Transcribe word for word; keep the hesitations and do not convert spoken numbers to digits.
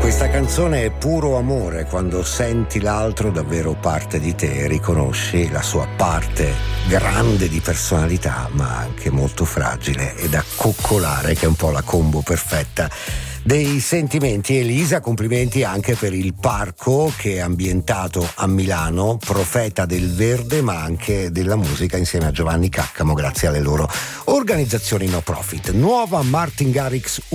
Questa canzone è puro amore, quando senti l'altro davvero parte di te, riconosci la sua parte grande di personalità, ma anche molto fragile e da coccolare, che è un po' la combo perfetta dei sentimenti. Elisa, complimenti anche per il parco che è ambientato a Milano, profeta del verde ma anche della musica, insieme a Giovanni Caccamo, grazie alle loro organizzazioni no profit. Nuova Martin Garrix